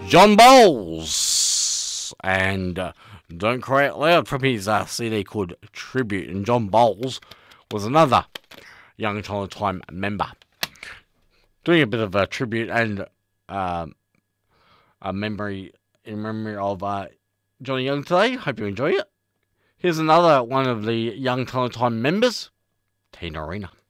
John Bowles. And Don't Cry Out Loud from his CD called Tribute. And John Bowles was another Young Talent Time member. Doing a bit of a tribute and a memory in memory of Johnny Young today. Hope you enjoy it. Here's another one of the Young Talent Time members, Tina Arena.